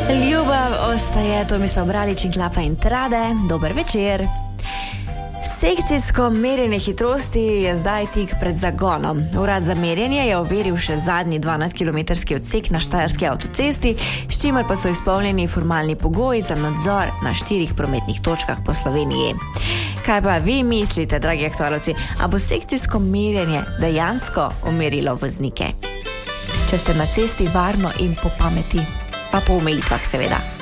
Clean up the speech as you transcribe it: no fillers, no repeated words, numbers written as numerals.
Ljubav ostaje Tomislav Bralič in Klapa in Trade. Dober večer. Sekcijsko merjenje hitrosti je zdaj tik pred zagonom. Urad za merjenje je overil še zadnji 12-kilometrski odsek na štajerski avtocesti, s čimer pa so izpolnjeni formalni pogoji za nadzor na 4 prometnih točkah po Sloveniji. Kaj pa vi mislite, dragi aktualci, a bo sekcijsko merjenje dejansko umirilo voznike? Če ste na cesti varno in po pameti, pa po omejitvah seveda.